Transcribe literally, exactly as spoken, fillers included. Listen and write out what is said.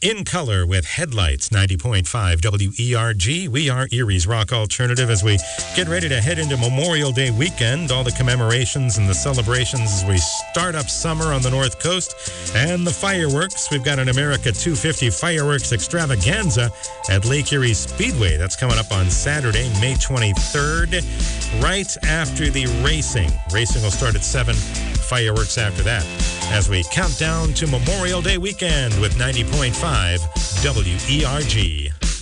In color with headlights, ninety point five W E R G. We are Erie's Rock Alternative as we get ready to head into Memorial Day weekend. All the commemorations and the celebrations as we start up summer on the North Coast. And the fireworks. We've got an America two fifty fireworks extravaganza at Lake Erie Speedway. That's coming up on Saturday, May twenty-third, right after the racing. Racing will start at seven. Fireworks after that as we count down to Memorial Day weekend with ninety point five W E R G.